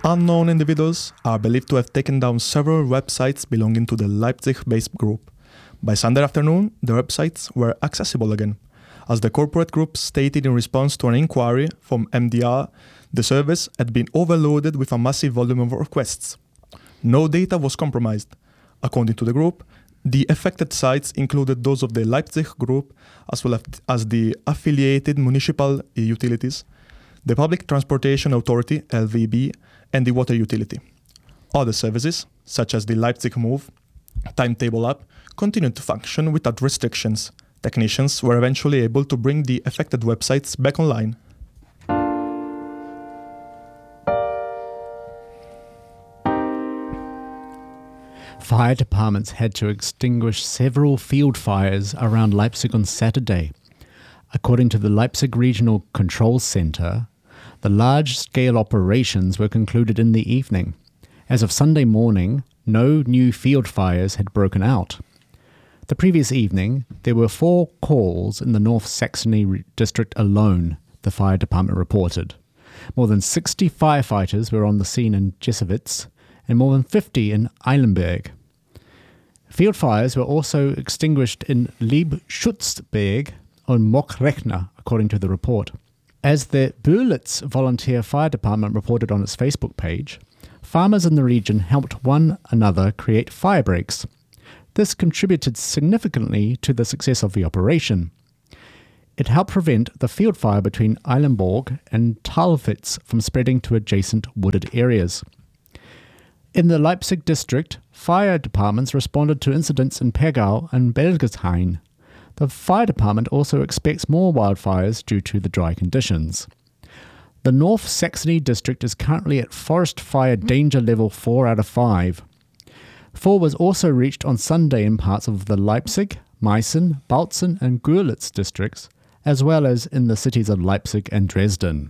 Unknown individuals are believed to have taken down several websites belonging to the Leipzig-based group. By Sunday afternoon, the websites were accessible again. As the corporate group stated in response to an inquiry from MDR, the service had been overloaded with a massive volume of requests. No data was compromised. According to the group, the affected sites included those of the Leipzig group as well as the affiliated municipal utilities, the Public Transportation Authority, LVB, and the water utility. Other services, such as the Leipzig Move timetable app, continued to function without restrictions. Technicians were eventually able to bring the affected websites back online. Fire departments had to extinguish several field fires around Leipzig on Saturday. According to the Leipzig Regional Control Center, the large-scale operations were concluded in the evening. As of Sunday morning, no new field fires had broken out. The previous evening, there were 4 calls in the North Saxony district alone, the fire department reported. More than 60 firefighters were on the scene in Jessewitz and more than 50 in Eilenberg. Field fires were also extinguished in Liebschutzberg and Mochrechner, according to the report. As the Bürlitz Volunteer Fire Department reported on its Facebook page, farmers in the region helped one another create fire breaks. This contributed significantly to the success of the operation. It helped prevent the field fire between Eilenborg and Talwitz from spreading to adjacent wooded areas. In the Leipzig district, fire departments responded to incidents in Pegau and Belgeshain. The fire department also expects more wildfires due to the dry conditions. The North Saxony district is currently at forest fire danger level 4 out of 5. 4 was also reached on Sunday in parts of the Leipzig, Meißen, Bautzen and Görlitz districts, as well as in the cities of Leipzig and Dresden.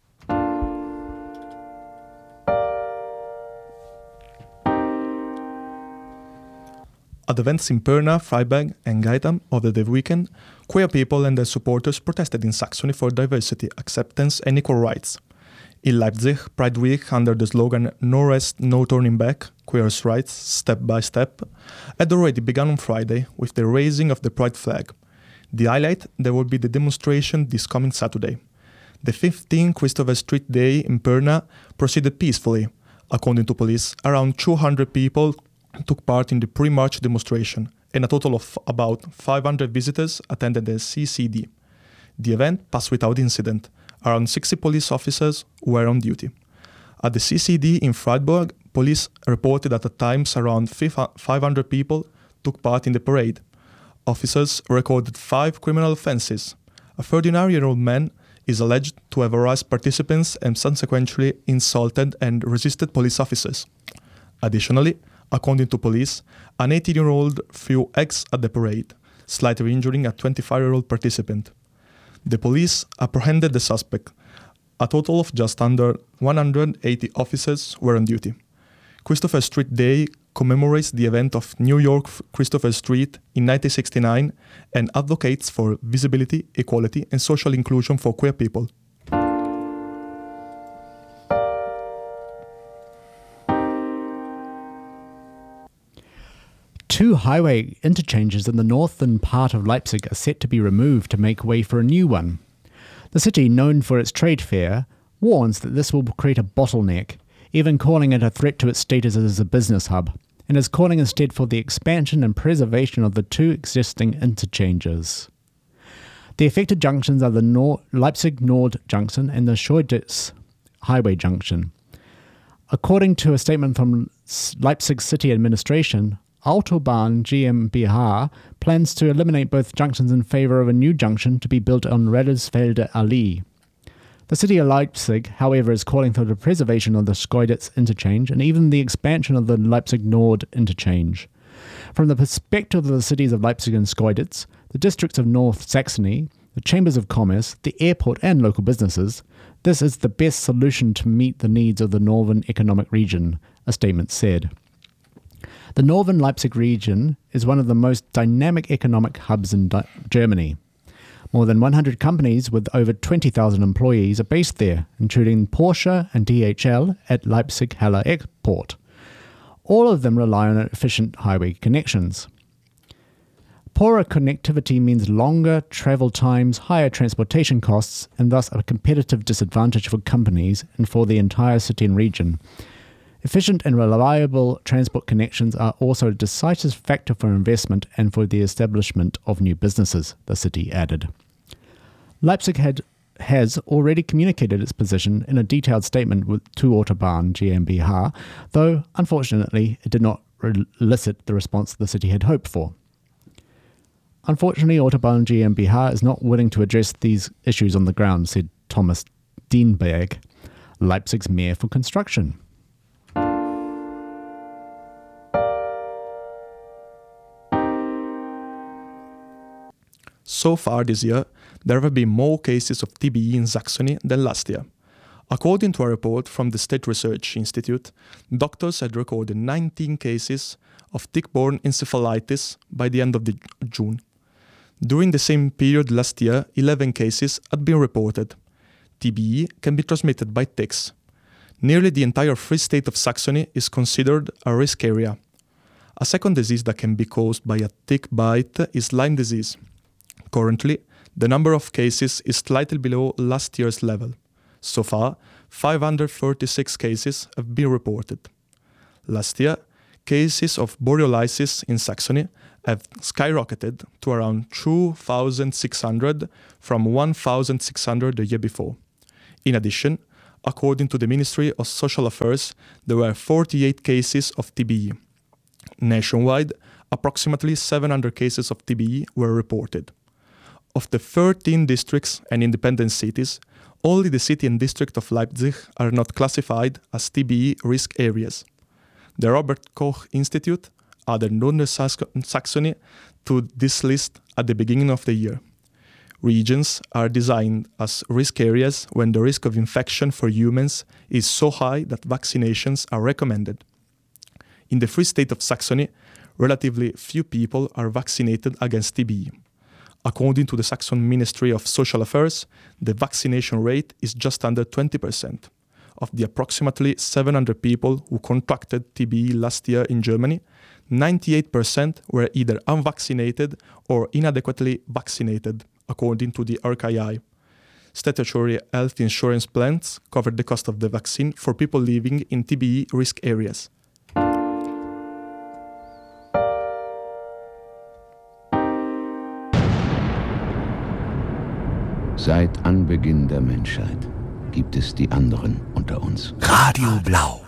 At events in Pirna, Freiberg and Gaeta over the weekend, queer people and their supporters protested in Saxony for diversity, acceptance and equal rights. In Leipzig, Pride Week, under the slogan "No Rest, No Turning Back, Queers' Rights, Step by Step," had already begun on Friday with the raising of the Pride flag. The highlight, there will be the demonstration this coming Saturday. The 15th Christopher Street Day in Pirna proceeded peacefully. According to police, around 200 people took part in the pre-march demonstration, and a total of about 500 visitors attended the CCD. The event passed without incident. Around 60 police officers were on duty. At the CCD in Freiburg, police reported that at times around 500 people took part in the parade. Officers recorded 5 criminal offences. A 39-year-old man is alleged to have harassed participants and subsequently insulted and resisted police officers. Additionally, according to police, an 18-year-old threw eggs at the parade, slightly injuring a 25-year-old participant. The police apprehended the suspect. A total of just under 180 officers were on duty. Christopher Street Day commemorates the event of New York Christopher Street in 1969 and advocates for visibility, equality, and social inclusion for queer people. Two highway interchanges in the northern part of Leipzig are set to be removed to make way for a new one. The city, known for its trade fair, warns that this will create a bottleneck, even calling it a threat to its status as a business hub, and is calling instead for the expansion and preservation of the 2 existing interchanges. The affected junctions are the Leipzig Nord Junction and the Schkeuditz Highway Junction. According to a statement from Leipzig City Administration, Autobahn GmbH plans to eliminate both junctions in favor of a new junction to be built on Redelsfelder Allee. The city of Leipzig, however, is calling for the preservation of the Schkeuditz interchange and even the expansion of the Leipzig Nord interchange. From the perspective of the cities of Leipzig and Schkeuditz, the districts of North Saxony, the chambers of commerce, the airport and local businesses, this is the best solution to meet the needs of the northern economic region, a statement said. The northern Leipzig region is one of the most dynamic economic hubs in Germany. More than 100 companies with over 20,000 employees are based there, including Porsche and DHL at Leipzig-Halle Airport. All of them rely on efficient highway connections. Poorer connectivity means longer travel times, higher transportation costs, and thus a competitive disadvantage for companies and for the entire city and region. Efficient and reliable transport connections are also a decisive factor for investment and for the establishment of new businesses, the city added. Leipzig has already communicated its position in a detailed statement to Autobahn GmbH, though unfortunately it did not elicit the response the city had hoped for. Unfortunately, Autobahn GmbH is not willing to address these issues on the ground, said Thomas Dienberg, Leipzig's mayor for construction. So far this year, there have been more cases of TBE in Saxony than last year. According to a report from the State Research Institute, doctors had recorded 19 cases of tick-borne encephalitis by the end of June. During the same period last year, 11 cases had been reported. TBE can be transmitted by ticks. Nearly the entire Free State of Saxony is considered a risk area. A second disease that can be caused by a tick bite is Lyme disease. Currently, the number of cases is slightly below last year's level. So far, 536 cases have been reported. Last year, cases of borreliosis in Saxony have skyrocketed to around 2,600 from 1,600 the year before. In addition, according to the Ministry of Social Affairs, there were 48 cases of TBE. Nationwide, approximately 700 cases of TBE were reported. Of the 13 districts and independent cities, only the city and district of Leipzig are not classified as TBE risk areas. The Robert Koch Institute added Northern Saxony to this list at the beginning of the year. Regions are designed as risk areas when the risk of infection for humans is so high that vaccinations are recommended. In the Free State of Saxony, relatively few people are vaccinated against TBE. According to the Saxon Ministry of Social Affairs, the vaccination rate is just under 20%. Of the approximately 700 people who contracted TBE last year in Germany, 98% were either unvaccinated or inadequately vaccinated, according to the RKI. Statutory health insurance plans cover the cost of the vaccine for people living in TBE risk areas. Seit Anbeginn der Menschheit gibt es die anderen unter uns. Radio Blau.